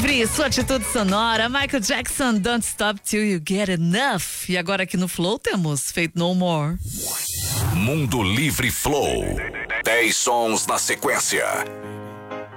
Livre, sua atitude sonora. Michael Jackson, Don't Stop Till You Get Enough. E agora aqui no Flow temos Faith No More. Mundo Livre Flow. 10 sons na sequência.